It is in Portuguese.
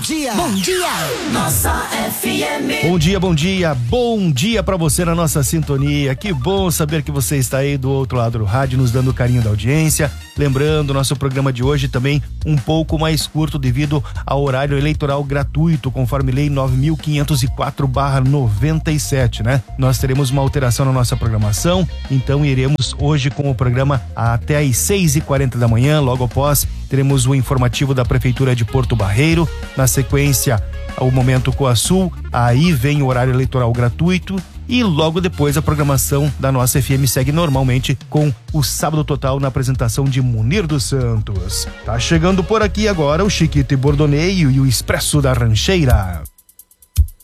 dia. Bom dia. Nossa FM. Bom dia pra você na nossa sintonia. Que bom saber que você está aí do outro lado do rádio, nos dando o carinho da audiência. Lembrando, nosso programa de hoje também um pouco mais curto devido ao horário eleitoral gratuito, conforme lei 9.504/97, né? Nós teremos uma alteração na nossa programação, então iremos hoje com o programa até às 6h40 da manhã. Logo após, teremos o informativo da Prefeitura de Porto Barreiro. Na sequência, o Momento Coasul, aí vem o horário eleitoral gratuito. E logo depois a programação da nossa FM segue normalmente com o Sábado Total na apresentação de Munir dos Santos. Tá chegando por aqui agora o Chiquito e Bordoneio e o Expresso da Rancheira.